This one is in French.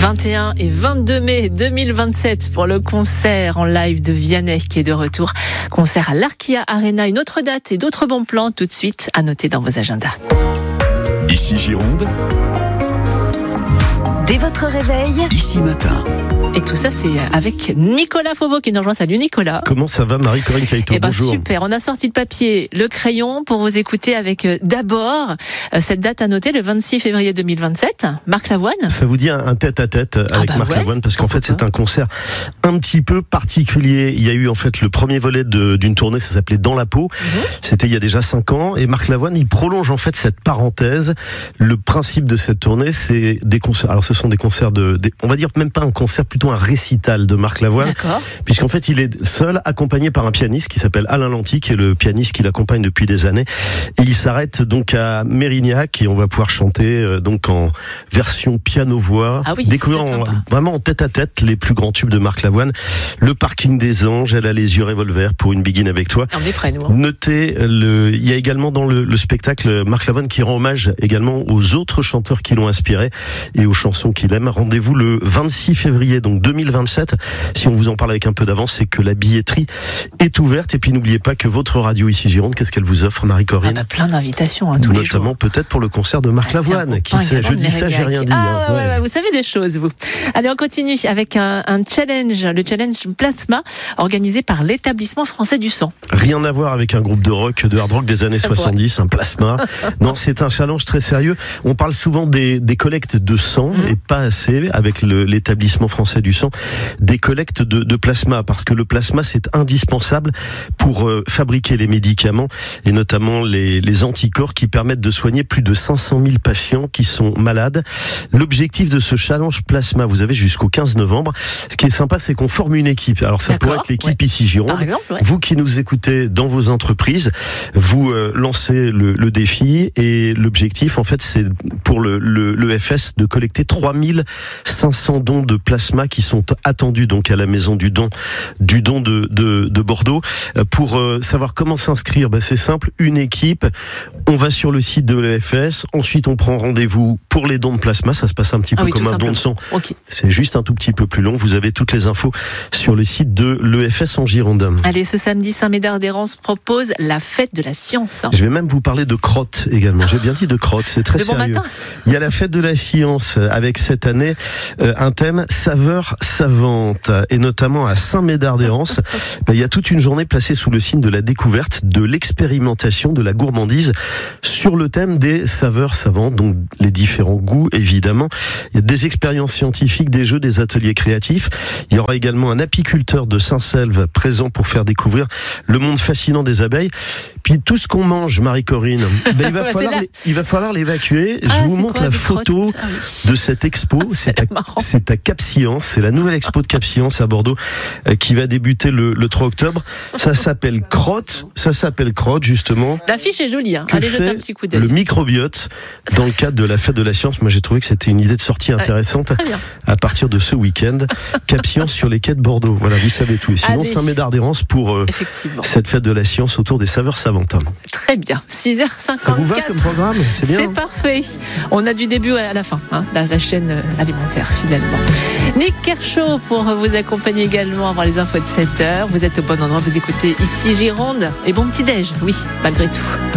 21 et 22 mai 2027 pour le concert en live de Vianney qui est de retour. Concert à l'Arkia Arena, une autre date et d'autres bons plans tout de suite à noter dans vos agendas. Ici Gironde. Dès votre réveil, Ici Matin. Et tout ça, c'est avec Nicolas Fauveau qui nous rejoint. Salut Nicolas. Comment ça va, Marie-Corinne Caïto? Bonjour. Super, on a sorti le papier, le crayon pour vous écouter avec d'abord cette date à noter, le 26 février 2027, Marc Lavoine. Ça vous dit un tête-à-tête avec Marc Lavoine, parce qu'en fait c'est un concert un petit peu particulier. Il y a eu en fait le premier volet d'une tournée, ça s'appelait Dans la peau. C'était il y a déjà 5 ans. Et Marc Lavoine, il prolonge en fait cette parenthèse. Le principe de cette tournée, c'est des concerts. Alors ce sont des concerts on va dire même pas un concert, plutôt un récital de Marc Lavoine. D'accord. Puisqu'en fait il est seul, accompagné par un pianiste qui s'appelle Alain Lanty, qui est le pianiste qui l'accompagne depuis des années. Et il s'arrête donc à Mérignac et on va pouvoir chanter donc en version piano-voix. Ah oui, découvrir vraiment en tête-à-tête les plus grands tubes de Marc Lavoine. Le Parking des Anges, Elle a les yeux revolver pour Une Begin avec toi. On est prêts, nous. Notez, il y a également dans le spectacle Marc Lavoine qui rend hommage également aux autres chanteurs qui l'ont inspiré et aux chansons qu'il aime. Rendez-vous le 26 février, donc 2027. Si on vous en parle avec un peu d'avance, c'est que la billetterie est ouverte. Et puis n'oubliez pas que votre radio ici Gironde, qu'est-ce qu'elle vous offre, Marie-Corinne? Plein d'invitations tous les jours. Notamment peut-être pour le concert de Marc Lavoine. Qui sait, je dis ça, j'ai rien dit. Ouais, vous savez des choses, vous. Allez, on continue avec un challenge, le challenge Plasma, organisé par l'Établissement français du sang. Rien à voir avec un groupe de rock, de hard rock des années 70, un Plasma. Non, c'est un challenge très sérieux. On parle souvent des collectes de sang et pas assez avec l'Établissement français du sang, des collectes de plasma, parce que le plasma c'est indispensable pour fabriquer les médicaments et notamment les anticorps qui permettent de soigner plus de 500 000 patients qui sont malades. L'objectif de ce challenge plasma, vous avez jusqu'au 15 novembre. Ce qui est sympa, c'est qu'on forme une équipe. Alors ça pourrait être l'équipe ici Gironde. Vous qui nous écoutez dans vos entreprises, vous lancez le défi et l'objectif en fait c'est pour le FS de collecter 3500 dons de plasma qui sont attendus donc à la maison du don de Bordeaux. Pour savoir comment s'inscrire, c'est simple, une équipe, on va sur le site de l'EFS, ensuite on prend rendez-vous pour les dons de plasma, ça se passe un petit peu comme un don de sang. C'est juste un tout petit peu plus long, vous avez toutes les infos sur le site de l'EFS en Gironde. Allez, ce samedi, Saint-Médard d'Hérens propose la fête de la science. Je vais même vous parler de crottes également, j'ai bien dit de crottes, c'est très sérieux. Bon matin. Il y a la fête de la science avec cette année un thème saveur savante et notamment à Saint-Médard d'Hérens, il y a toute une journée placée sous le signe de la découverte, de l'expérimentation, de la gourmandise sur le thème des saveurs savantes, donc les différents goûts évidemment. Il y a des expériences scientifiques, des jeux, des ateliers créatifs. Il y aura également un apiculteur de Saint-Selve présent pour faire découvrir le monde fascinant des abeilles. Puis tout ce qu'on mange, Marie-Corinne, il va falloir l'évacuer. Je vous montre la photo de cette expo. C'est à Cap Science, c'est la nouvelle expo de Cap Science à Bordeaux qui va débuter le 3 octobre. Ça s'appelle Crotte justement. L'affiche est jolie, allez jeter un petit coup d'œil. Le microbiote dans le cadre de la fête de la science. Moi j'ai trouvé que c'était une idée de sortie intéressante à partir de ce week-end. Cap Science sur les quais de Bordeaux. Voilà, vous savez tout. Et sinon Saint-Médard d'Hérens pour cette fête de la science autour des saveurs savantes. Très bien, 6h54. Ça vous va comme programme? C'est bien. C'est parfait. On a du début à la fin, la chaîne alimentaire finalement. Nick Kershaw pour vous accompagner également avant les infos de 7h. Vous êtes au bon endroit, vous écoutez ici Gironde. Et bon petit déj, oui, malgré tout.